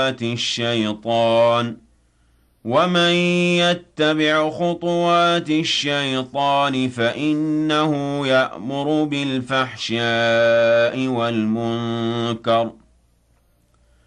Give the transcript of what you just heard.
خطوات الشيطان ومن يتبع خطوات الشيطان فإنه يأمر بالفحشاء والمنكر